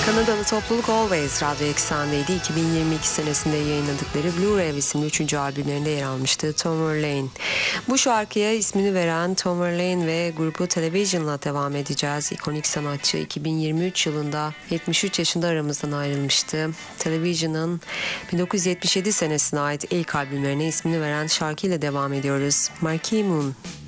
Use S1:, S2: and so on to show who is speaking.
S1: Kanadalı topluluk Always radyo eksenindeydi. 2022 senesinde yayınladıkları Blue Rave isimli 3. albümlerinde yer almıştı Tom Verlaine. Bu şarkıya ismini veren Tom Verlaine ve grubu Television'la devam edeceğiz. İkonik sanatçı 2023 yılında 73 yaşında aramızdan ayrılmıştı. Television'ın 1977 senesine ait ilk albümlerine ismini veren şarkıyla devam ediyoruz. Marquee Moon.